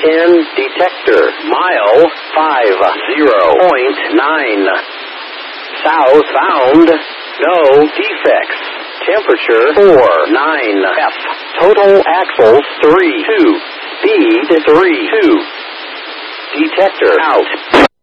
10 detector. Mile 50.9. South bound. No defects. Temperature 49 F. Total axles 32. Speed 32. Detector out.